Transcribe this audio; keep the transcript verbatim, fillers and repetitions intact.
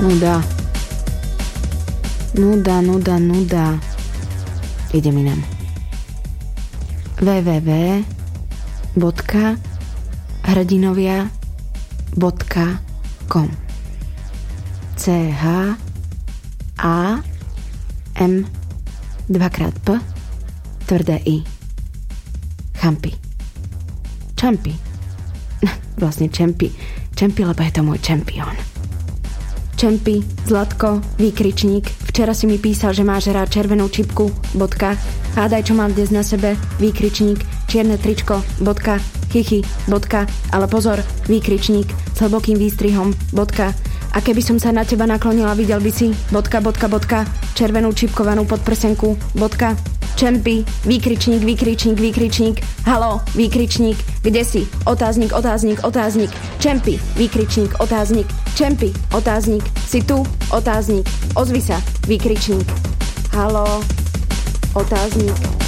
Nuda. Nuda, nuda, nuda. Idem inam. www bodka hrdinovia bodka com C H A M dvakrát P tvrdé I. Champy. Čampy. Vlastne čempy. Čempy, lebo je to môj čempión. Čempy, Zlatko, výkričník. Včera si mi písal, že máš rád červenú čipku, bodka. Hádaj, čo mám dnes na sebe, výkričník. Čierne tričko, bodka. Chichy, bodka. Ale pozor, výkričník s hlbokým výstrihom, bodka. A keby som sa na teba naklonila, videl by si, bodka, bodka, bodka. Červenú čipkovanú podprsenku, bodka. Čempy, výkričník, výkričník, výkričník. Haló, výkričník, kde si? Otáznik, otáznik, otáznik. Čempy, výkričník, otáznik. Čempy, otáznik. Si tu? Otáznik. Ozvi sa, výkričník. Haló, otáznik.